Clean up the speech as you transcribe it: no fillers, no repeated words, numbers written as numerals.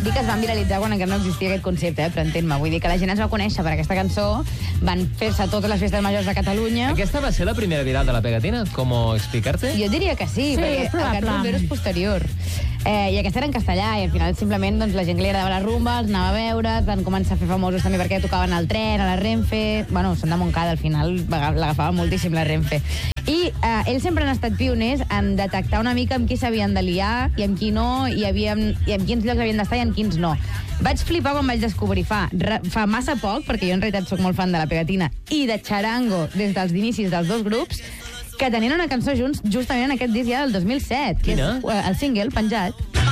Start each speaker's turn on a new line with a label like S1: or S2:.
S1: Dic que es van viralitzar quan encara no existia aquest concepte, però entén-me. Vull dir que la gent es va conèixer per aquesta cançó, van fer-se totes les festes majors de Catalunya.
S2: Aquesta va ser la primera viral de la pegatina? ¿Cómo explicarte?
S1: Jo diria que sí, perquè
S3: és
S1: el
S3: probable.
S1: Can Rumbero és posterior. I aquesta era en castellà, i al final simplement doncs, la gent que li agradava la rumba, els anava a veure, van començar a fer famosos també perquè tocaven al tren, a la Renfe... Bueno, són de Montcada, al final l'agafava moltíssim la Renfe. I ells sempre han estat pioners en detectar una mica amb qui s'havien de liar i amb qui no, i en quins llocs havien d'estar i en quins no. Vaig flipar quan vaig descobrir fa massa poc, perquè jo en realitat sóc molt fan de la pegatina i de Charango des dels inicis dels dos grups, que tenien una cançó junts justament en aquest disc ja del 2007, que és el single penjat.